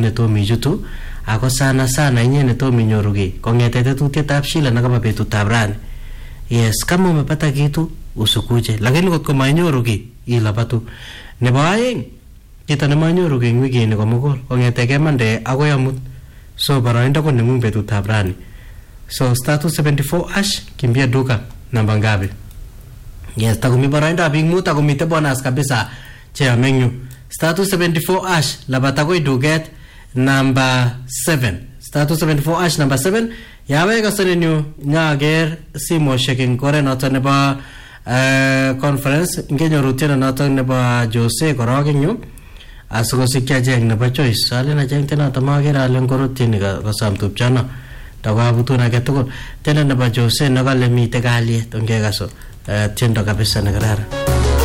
inyene tomi chutu ako sana inyene tomi nyorugi kongete tetutietab Sheila nakaba betutab rani. Yes, kama umepata kitu usukuje, lakini kotko mainyoru ki ilabatu. Nebo aeng kita nemanyoru ki wikini komugul kongete Monday akoi amut. So barainda ko nengung betutab rani. So status 74 # kimbia duka namba ngapi? Yes, takumi barainda bingmu takumite bonus kabisa che amenyu. Status 74 # labata ko duget number 7. Status 74 # number 7 yawe kasenenyu ngager simo shaking kore noto nebo conference ngenyoru tena noto nebo Jose korogenyu asikosikya jeng nebo choice alena jeng tena tamager alen korotini kasam tupchana takabutuna ketugul tena nebo Jose nakale mite kalyet ongekaso tiendo kabisa nekararan.